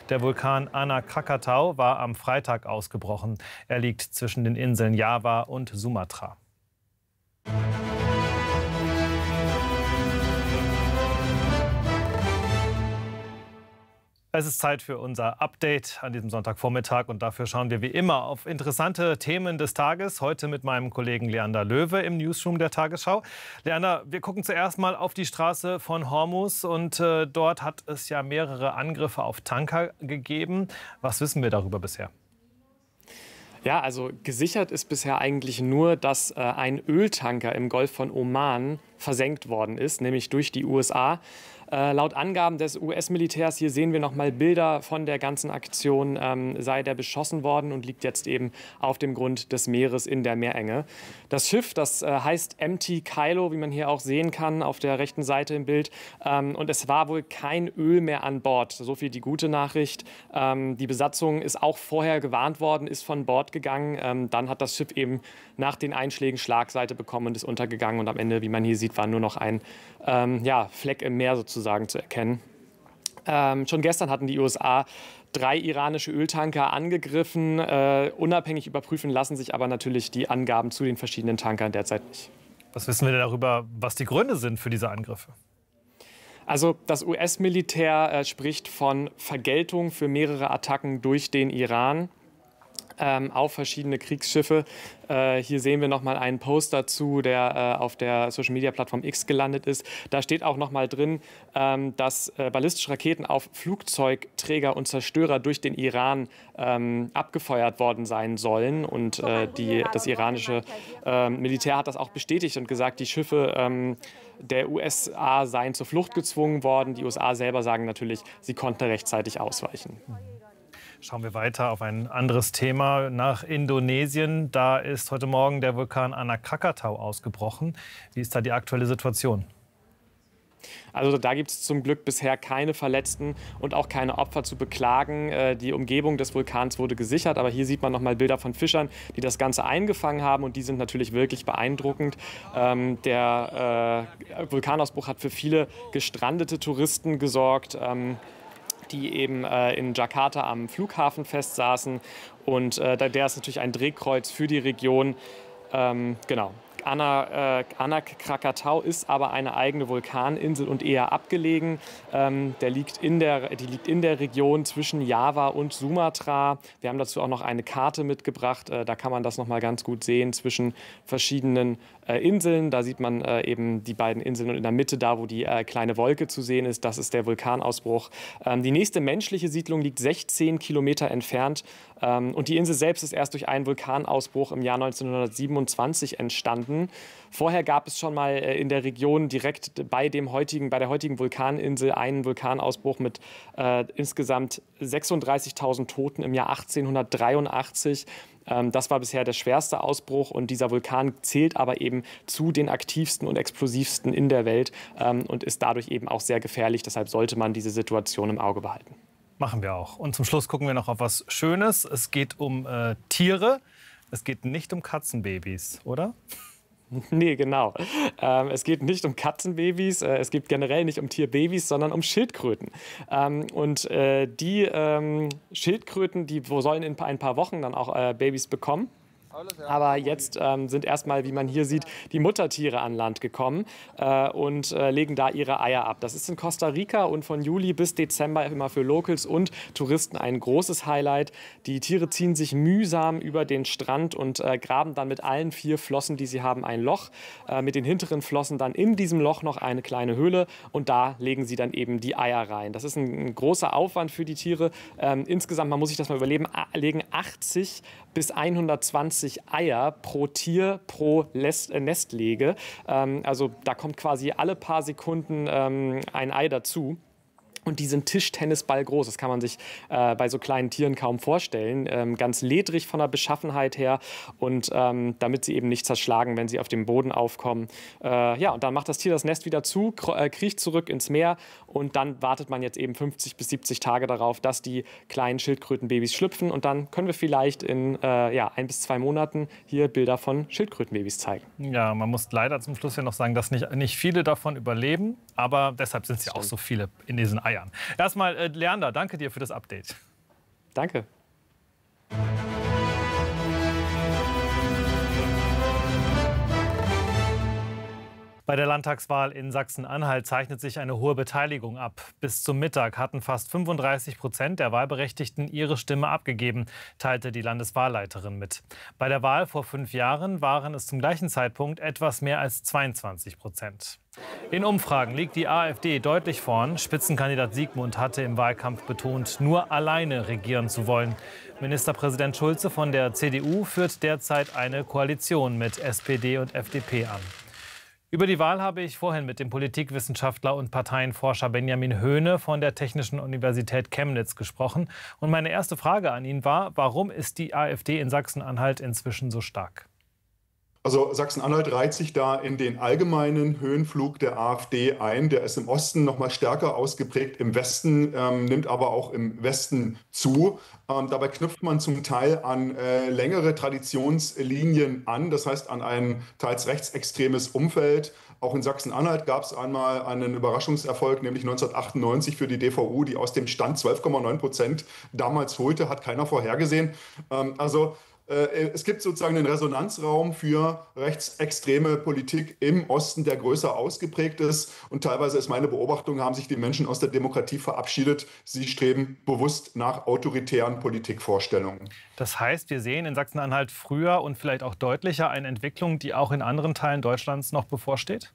Der Vulkan Anak Krakatau war am Freitag ausgebrochen. Er liegt zwischen den Inseln Java und Sumatra. Es ist Zeit für unser Update an diesem Sonntagvormittag und dafür schauen wir wie immer auf interessante Themen des Tages. Heute mit meinem Kollegen Leander Löwe im Newsroom der Tagesschau. Leander, wir gucken zuerst mal auf die Straße von Hormuz und dort hat es ja mehrere Angriffe auf Tanker gegeben. Was wissen wir darüber bisher? Ja, also gesichert ist bisher eigentlich nur, dass ein Öltanker im Golf von Oman versenkt worden ist, nämlich durch die USA. Laut Angaben des US-Militärs, hier sehen wir noch mal Bilder von der ganzen Aktion, sei der beschossen worden und liegt jetzt eben auf dem Grund des Meeres in der Meerenge. Das Schiff, das heißt MT Kylo, wie man hier auch sehen kann, auf der rechten Seite im Bild. Und es war wohl kein Öl mehr an Bord. So viel die gute Nachricht. Die Besatzung ist auch vorher gewarnt worden, ist von Bord gegangen. Dann hat das Schiff eben nach den Einschlägen Schlagseite bekommen und ist untergegangen. Und am Ende, wie man hier sieht, war nur noch ein Fleck im Meer sozusagen zu erkennen. Schon gestern hatten die USA 3 iranische Öltanker angegriffen. Unabhängig überprüfen lassen sich aber natürlich die Angaben zu den verschiedenen Tankern derzeit nicht. Was wissen wir denn darüber, was die Gründe sind für diese Angriffe? Also das US-Militär spricht von Vergeltung für mehrere Attacken durch den Iran auf verschiedene Kriegsschiffe. Hier sehen wir noch mal einen Post dazu, der auf der Social-Media-Plattform X gelandet ist. Da steht auch noch mal drin, dass ballistische Raketen auf Flugzeugträger und Zerstörer durch den Iran abgefeuert worden sein sollen. Und das iranische Militär hat das auch bestätigt und gesagt, die Schiffe der USA seien zur Flucht gezwungen worden. Die USA selber sagen natürlich, sie konnten rechtzeitig ausweichen. Schauen wir weiter auf ein anderes Thema, nach Indonesien. Da ist heute Morgen der Vulkan Anak Krakatau ausgebrochen. Wie ist da die aktuelle Situation? Also da gibt es zum Glück bisher keine Verletzten und auch keine Opfer zu beklagen. Die Umgebung des Vulkans wurde gesichert, aber hier sieht man noch mal Bilder von Fischern, die das Ganze eingefangen haben und die sind natürlich wirklich beeindruckend. Der Vulkanausbruch hat für viele gestrandete Touristen gesorgt, die eben in Jakarta am Flughafen festsaßen. Und der ist natürlich ein Drehkreuz für die Region. Genau. Anak Krakatau ist aber eine eigene Vulkaninsel und eher abgelegen. Die liegt in der Region zwischen Java und Sumatra. Wir haben dazu auch noch eine Karte mitgebracht. Da kann man das noch mal ganz gut sehen zwischen verschiedenen Inseln. Da sieht man eben die beiden Inseln und in der Mitte, da wo die kleine Wolke zu sehen ist, das ist der Vulkanausbruch. Die nächste menschliche Siedlung liegt 16 Kilometer entfernt. Und die Insel selbst ist erst durch einen Vulkanausbruch im Jahr 1927 entstanden. Vorher gab es schon mal in der Region direkt bei der heutigen Vulkaninsel einen Vulkanausbruch mit insgesamt 36.000 Toten im Jahr 1883. Das war bisher der schwerste Ausbruch und dieser Vulkan zählt aber eben zu den aktivsten und explosivsten in der Welt und ist dadurch eben auch sehr gefährlich. Deshalb sollte man diese Situation im Auge behalten. Machen wir auch. Und zum Schluss gucken wir noch auf was Schönes. Es geht um Tiere. Es geht nicht um Katzenbabys, oder? Nee, genau. Es geht nicht um Katzenbabys, es geht generell nicht um Tierbabys, sondern um Schildkröten. Die Schildkröten, die sollen in ein paar Wochen dann auch Babys bekommen. Aber jetzt sind erstmal, wie man hier sieht, die Muttertiere an Land gekommen und legen da ihre Eier ab. Das ist in Costa Rica und von Juli bis Dezember immer für Locals und Touristen ein großes Highlight. Die Tiere ziehen sich mühsam über den Strand und graben dann mit allen 4 Flossen, die sie haben, ein Loch. Mit den hinteren Flossen dann in diesem Loch noch eine kleine Höhle und da legen sie dann eben die Eier rein. Das ist ein großer Aufwand für die Tiere. Insgesamt, man muss sich das mal überlegen, legen 80 bis 120 Eier pro Tier pro Nestlege. Also da kommt quasi alle paar Sekunden ein Ei dazu. Und die sind Tischtennisball groß. Das kann man sich bei so kleinen Tieren kaum vorstellen. Ganz ledrig von der Beschaffenheit her und damit sie eben nicht zerschlagen, wenn sie auf dem Boden aufkommen. Und dann macht das Tier das Nest wieder zu, kriecht zurück ins Meer und dann wartet man jetzt eben 50 bis 70 Tage darauf, dass die kleinen Schildkrötenbabys schlüpfen und dann können wir vielleicht in 1 bis 2 Monaten hier Bilder von Schildkrötenbabys zeigen. Ja, man muss leider zum Schluss ja noch sagen, dass nicht viele davon überleben, aber deshalb sind es ja auch so viele in diesen Eiern. Bayern. Erstmal, Leander, danke dir für das Update. Danke. Bei der Landtagswahl in Sachsen-Anhalt zeichnet sich eine hohe Beteiligung ab. Bis zum Mittag hatten fast 35% der Wahlberechtigten ihre Stimme abgegeben, teilte die Landeswahlleiterin mit. Bei der Wahl vor 5 Jahren waren es zum gleichen Zeitpunkt etwas mehr als 22%. In Umfragen liegt die AfD deutlich vorn. Spitzenkandidat Siegmund hatte im Wahlkampf betont, nur alleine regieren zu wollen. Ministerpräsident Schulze von der CDU führt derzeit eine Koalition mit SPD und FDP an. Über die Wahl habe ich vorhin mit dem Politikwissenschaftler und Parteienforscher Benjamin Höhne von der Technischen Universität Chemnitz gesprochen. Und meine erste Frage an ihn war, warum ist die AfD in Sachsen-Anhalt inzwischen so stark? Also Sachsen-Anhalt reiht sich da in den allgemeinen Höhenflug der AfD ein. Der ist im Osten noch mal stärker ausgeprägt, im Westen, nimmt aber auch im Westen zu. Dabei knüpft man zum Teil an längere Traditionslinien an, das heißt an ein teils rechtsextremes Umfeld. Auch in Sachsen-Anhalt gab es einmal einen Überraschungserfolg, nämlich 1998 für die DVU, die aus dem Stand 12,9% damals holte, hat keiner vorhergesehen. Es gibt sozusagen einen Resonanzraum für rechtsextreme Politik im Osten, der größer ausgeprägt ist. Und teilweise ist meine Beobachtung, haben sich die Menschen aus der Demokratie verabschiedet. Sie streben bewusst nach autoritären Politikvorstellungen. Das heißt, wir sehen in Sachsen-Anhalt früher und vielleicht auch deutlicher eine Entwicklung, die auch in anderen Teilen Deutschlands noch bevorsteht?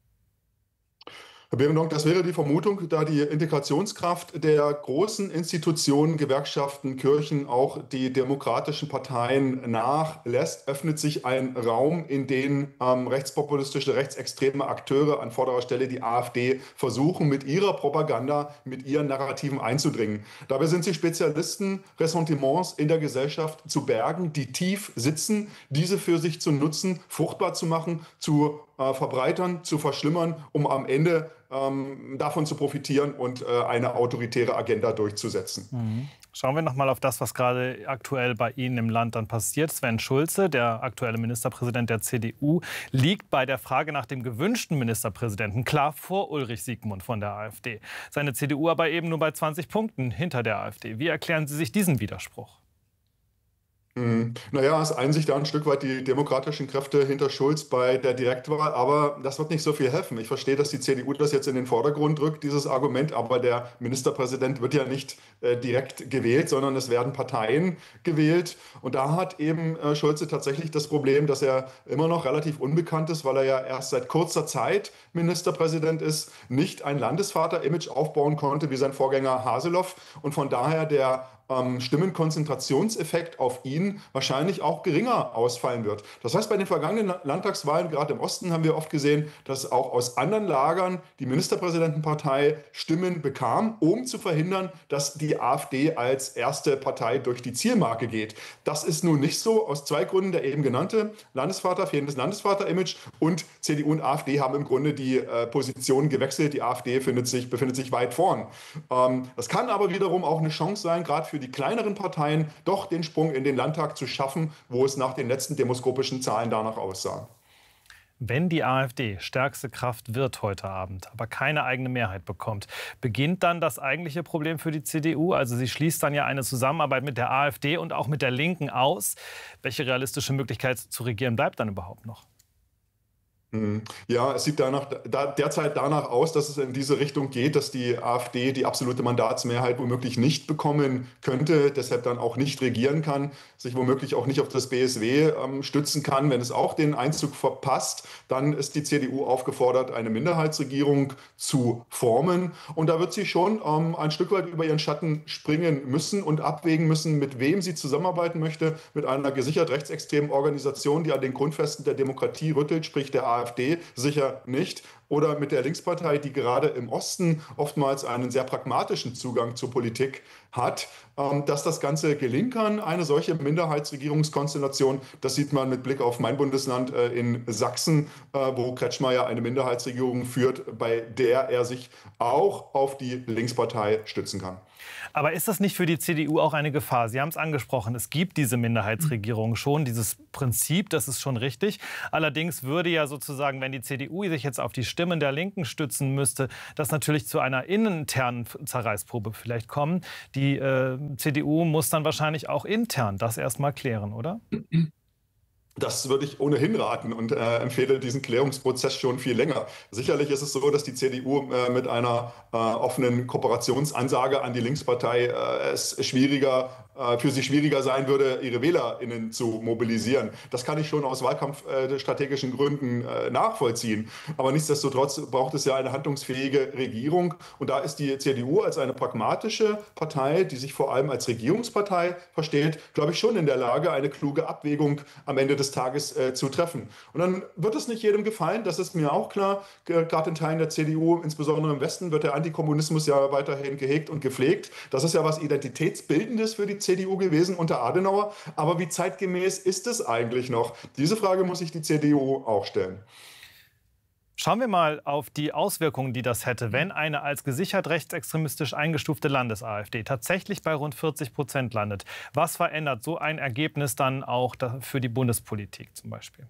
Herr Behrendonck, das wäre die Vermutung, da die Integrationskraft der großen Institutionen, Gewerkschaften, Kirchen, auch die demokratischen Parteien nachlässt, öffnet sich ein Raum, in den rechtspopulistische, rechtsextreme Akteure, an vorderer Stelle die AfD, versuchen, mit ihrer Propaganda, mit ihren Narrativen einzudringen. Dabei sind sie Spezialisten, Ressentiments in der Gesellschaft zu bergen, die tief sitzen, diese für sich zu nutzen, fruchtbar zu machen, zu verbreitern, zu verschlimmern, um am Ende davon zu profitieren und eine autoritäre Agenda durchzusetzen. Schauen wir noch mal auf das, was gerade aktuell bei Ihnen im Land dann passiert. Sven Schulze, der aktuelle Ministerpräsident der CDU, liegt bei der Frage nach dem gewünschten Ministerpräsidenten klar vor Ulrich Siegmund von der AfD. Seine CDU aber eben nur bei 20 Punkten hinter der AfD. Wie erklären Sie sich diesen Widerspruch? Naja, es einen sich da ein Stück weit die demokratischen Kräfte hinter Schulz bei der Direktwahl, aber das wird nicht so viel helfen. Ich verstehe, dass die CDU das jetzt in den Vordergrund rückt, dieses Argument, aber der Ministerpräsident wird ja nicht direkt gewählt, sondern es werden Parteien gewählt. Und da hat eben Schulze tatsächlich das Problem, dass er immer noch relativ unbekannt ist, weil er ja erst seit kurzer Zeit Ministerpräsident ist, nicht ein Landesvater-Image aufbauen konnte wie sein Vorgänger Haseloff und von daher der Stimmenkonzentrationseffekt auf ihn wahrscheinlich auch geringer ausfallen wird. Das heißt, bei den vergangenen Landtagswahlen, gerade im Osten, haben wir oft gesehen, dass auch aus anderen Lagern die Ministerpräsidentenpartei Stimmen bekam, um zu verhindern, dass die AfD als erste Partei durch die Zielmarke geht. Das ist nun nicht so, aus 2 Gründen. Der eben genannte Landesvater, fehlendes Landesvater-Image und CDU und AfD haben im Grunde die Position gewechselt. Die AfD befindet sich weit vorn. Das kann aber wiederum auch eine Chance sein, gerade für die kleineren Parteien doch den Sprung in den Landtag zu schaffen, wo es nach den letzten demoskopischen Zahlen danach aussah. Wenn die AfD stärkste Kraft wird heute Abend, aber keine eigene Mehrheit bekommt, beginnt dann das eigentliche Problem für die CDU? Also sie schließt dann ja eine Zusammenarbeit mit der AfD und auch mit der Linken aus. Welche realistische Möglichkeit zu regieren bleibt dann überhaupt noch? Ja, es sieht derzeit danach aus, dass es in diese Richtung geht, dass die AfD die absolute Mandatsmehrheit womöglich nicht bekommen könnte, deshalb dann auch nicht regieren kann, sich womöglich auch nicht auf das BSW stützen kann. Wenn es auch den Einzug verpasst, dann ist die CDU aufgefordert, eine Minderheitsregierung zu formen. Und da wird sie schon ein Stück weit über ihren Schatten springen müssen und abwägen müssen, mit wem sie zusammenarbeiten möchte, mit einer gesichert rechtsextremen Organisation, die an den Grundfesten der Demokratie rüttelt, sprich der AfD sicher nicht, oder mit der Linkspartei, die gerade im Osten oftmals einen sehr pragmatischen Zugang zur Politik hat. Dass das Ganze gelingen kann, eine solche Minderheitsregierungskonstellation, das sieht man mit Blick auf mein Bundesland in Sachsen, wo Kretschmer ja eine Minderheitsregierung führt, bei der er sich auch auf die Linkspartei stützen kann. Aber ist das nicht für die CDU auch eine Gefahr? Sie haben es angesprochen, es gibt diese Minderheitsregierung schon, dieses Prinzip, das ist schon richtig. Allerdings würde ja sozusagen, wenn die CDU sich jetzt auf die Stimmen der Linken stützen müsste, das natürlich zu einer internen Zerreißprobe vielleicht kommen. Die CDU muss dann wahrscheinlich auch intern das erst mal klären, oder? Das würde ich ohnehin raten und empfehle diesen Klärungsprozess schon viel länger. Sicherlich ist es so, dass die CDU mit einer offenen Kooperationsansage an die Linkspartei es für sie schwieriger sein würde, ihre WählerInnen zu mobilisieren. Das kann ich schon aus wahlkampfstrategischen Gründen nachvollziehen. Aber nichtsdestotrotz braucht es ja eine handlungsfähige Regierung. Und da ist die CDU als eine pragmatische Partei, die sich vor allem als Regierungspartei versteht, glaube ich, schon in der Lage, eine kluge Abwägung am Ende des Tages zu treffen. Und dann wird es nicht jedem gefallen, das ist mir auch klar. Gerade in Teilen der CDU, insbesondere im Westen, wird der Antikommunismus ja weiterhin gehegt und gepflegt. Das ist ja was Identitätsbildendes für die CDU gewesen unter Adenauer. Aber wie zeitgemäß ist es eigentlich noch? Diese Frage muss sich die CDU auch stellen. Schauen wir mal auf die Auswirkungen, die das hätte, wenn eine als gesichert rechtsextremistisch eingestufte Landes-AfD tatsächlich bei rund 40% landet. Was verändert so ein Ergebnis dann auch für die Bundespolitik zum Beispiel?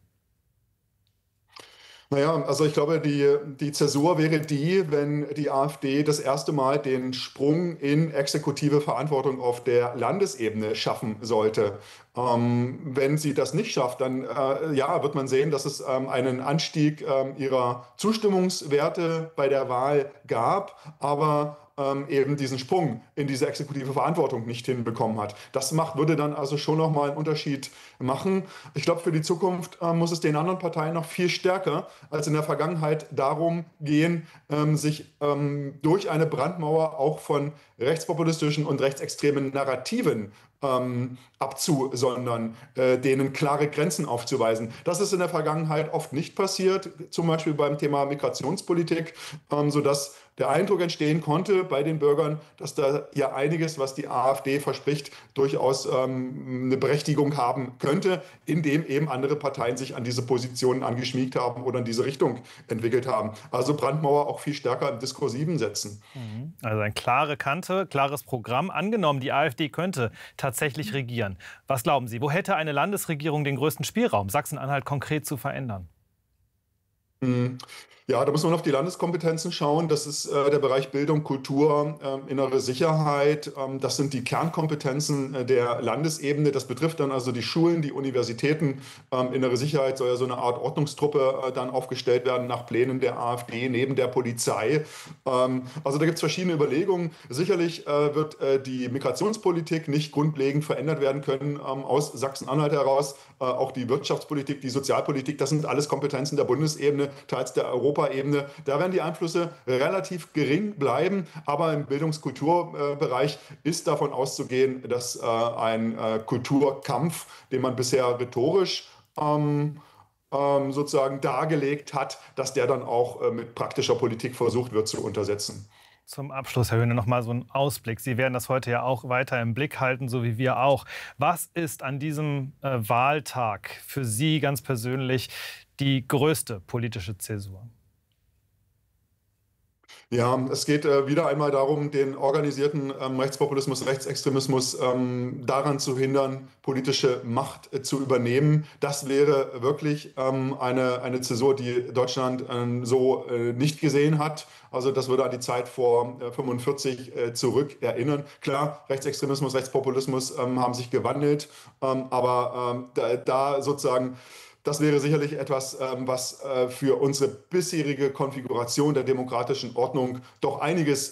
Naja, also ich glaube, die Zäsur wäre die, wenn die AfD das erste Mal den Sprung in exekutive Verantwortung auf der Landesebene schaffen sollte. Wenn sie das nicht schafft, dann wird man sehen, dass es einen Anstieg ihrer Zustimmungswerte bei der Wahl gab, aber eben diesen Sprung in diese exekutive Verantwortung nicht hinbekommen hat. Das würde dann also schon nochmal einen Unterschied machen. Ich glaube, für die Zukunft muss es den anderen Parteien noch viel stärker als in der Vergangenheit darum gehen, sich durch eine Brandmauer auch von rechtspopulistischen und rechtsextremen Narrativen abzusondern, denen klare Grenzen aufzuweisen. Das ist in der Vergangenheit oft nicht passiert, zum Beispiel beim Thema Migrationspolitik, sodass der Eindruck entstehen konnte bei den Bürgern, dass da ja einiges, was die AfD verspricht, durchaus eine Berechtigung haben könnte, indem eben andere Parteien sich an diese Positionen angeschmiegt haben oder in diese Richtung entwickelt haben. Also Brandmauer auch viel stärker im Diskursiven setzen. Also eine klare Kante, klares Programm. Angenommen, die AfD könnte tatsächlich regieren. Was glauben Sie, wo hätte eine Landesregierung den größten Spielraum, Sachsen-Anhalt konkret zu verändern? Ja, da muss man auf die Landeskompetenzen schauen. Das ist der Bereich Bildung, Kultur, innere Sicherheit. Das sind die Kernkompetenzen der Landesebene. Das betrifft dann also die Schulen, die Universitäten. Innere Sicherheit soll ja so eine Art Ordnungstruppe dann aufgestellt werden nach Plänen der AfD neben der Polizei. Also da gibt es verschiedene Überlegungen. Sicherlich wird die Migrationspolitik nicht grundlegend verändert werden können aus Sachsen-Anhalt heraus. Auch die Wirtschaftspolitik, die Sozialpolitik, das sind alles Kompetenzen der Bundesebene, teils der Europaebene. Da werden die Einflüsse relativ gering bleiben, aber im Bildungskulturbereich ist davon auszugehen, dass ein Kulturkampf, den man bisher rhetorisch sozusagen dargelegt hat, dass der dann auch mit praktischer Politik versucht wird zu untersetzen. Zum Abschluss, Herr Höhne, noch mal so ein Ausblick. Sie werden das heute ja auch weiter im Blick halten, so wie wir auch. Was ist an diesem Wahltag für Sie ganz persönlich die größte politische Zäsur? Ja, es geht wieder einmal darum, den organisierten Rechtspopulismus, Rechtsextremismus daran zu hindern, politische Macht zu übernehmen. Das wäre wirklich eine Zäsur, die Deutschland so nicht gesehen hat. Also das würde an die Zeit vor 45 zurück erinnern. Klar, Rechtsextremismus, Rechtspopulismus haben sich gewandelt, aber da sozusagen das wäre sicherlich etwas, was für unsere bisherige Konfiguration der demokratischen Ordnung doch einiges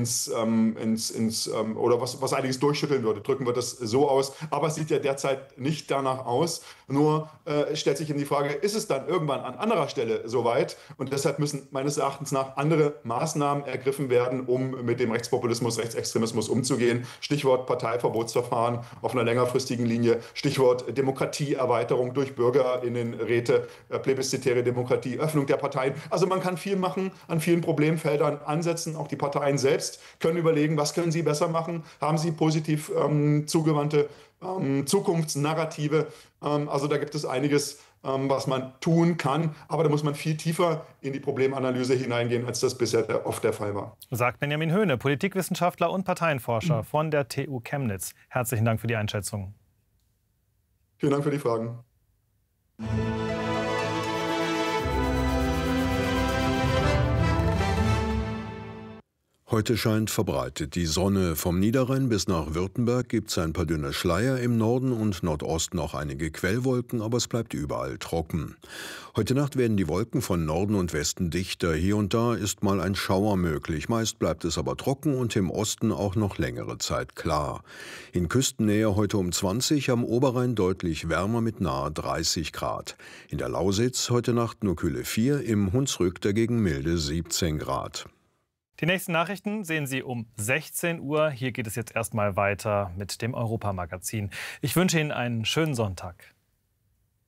oder was einiges durchschütteln würde. Drücken wir das so aus. Aber es sieht ja derzeit nicht danach aus. Nur stellt sich eben die Frage, ist es dann irgendwann an anderer Stelle soweit? Und deshalb müssen meines Erachtens nach andere Maßnahmen ergriffen werden, um mit dem Rechtspopulismus, Rechtsextremismus umzugehen. Stichwort Parteiverbotsverfahren auf einer längerfristigen Linie. Stichwort Demokratieerweiterung durch BürgerInnenräte, plebiszitäre Demokratie, Öffnung der Parteien. Also man kann viel machen, an vielen Problemfeldern ansetzen. Auch die Parteien selbst können überlegen, was können sie besser machen? Haben sie positiv zugewandte Zukunftsnarrative? Also da gibt es einiges, was man tun kann. Aber da muss man viel tiefer in die Problemanalyse hineingehen, als das bisher oft der Fall war. Sagt Benjamin Höhne, Politikwissenschaftler und Parteienforscher von der TU Chemnitz. Herzlichen Dank für die Einschätzung. Vielen Dank für die Fragen. Heute scheint verbreitet die Sonne. Vom Niederrhein bis nach Württemberg gibt es ein paar dünne Schleier, im Norden und Nordosten auch einige Quellwolken, aber es bleibt überall trocken. Heute Nacht werden die Wolken von Norden und Westen dichter. Hier und da ist mal ein Schauer möglich. Meist bleibt es aber trocken und im Osten auch noch längere Zeit klar. In Küstennähe heute um 20, am Oberrhein deutlich wärmer mit nahe 30 Grad. In der Lausitz heute Nacht nur kühle 4, im Hunsrück dagegen milde 17 Grad. Die nächsten Nachrichten sehen Sie um 16 Uhr. Hier geht es jetzt erstmal weiter mit dem Europamagazin. Ich wünsche Ihnen einen schönen Sonntag.